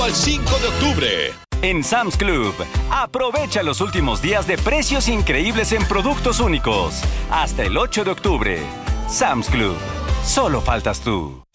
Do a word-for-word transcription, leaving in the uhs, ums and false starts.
Al cinco de octubre. En Sam's Club, aprovecha los últimos días de precios increíbles en productos únicos. Hasta el ocho de octubre. Sam's Club. Solo faltas tú.